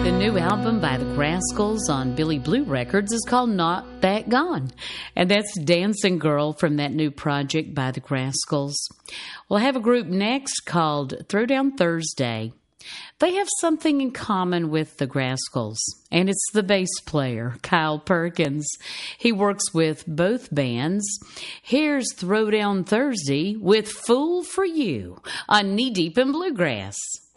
The new album by the Rascals on Billy Blue Records is called Not That Gone. And that's Dancing Girl from that new project by the Rascals. We'll have a group next called Throwdown Thursday. They have something in common with the Rascals, and it's the bass player, Kyle Perkins. He works with both bands. Here's Throwdown Thursday with Fool for You on Knee Deep in Bluegrass.